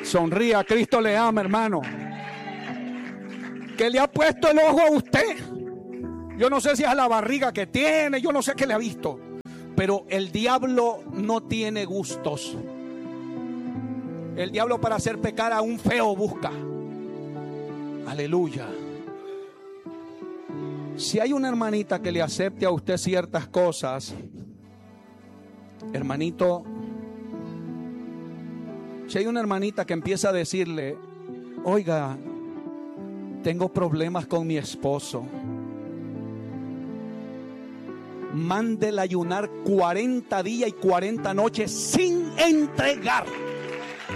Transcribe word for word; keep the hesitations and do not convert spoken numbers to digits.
Sonría, Cristo le ama, hermano. Que le ha puesto el ojo a usted. Yo no sé si es a la barriga que tiene, yo no sé qué le ha visto. Pero el diablo no tiene gustos. El diablo para hacer pecar a un feo busca. Aleluya. Si hay una hermanita que le acepte a usted ciertas cosas, hermanito, si hay una hermanita que empieza a decirle: oiga, tengo problemas con mi esposo, mándela a ayunar cuarenta días y cuarenta noches sin entregar.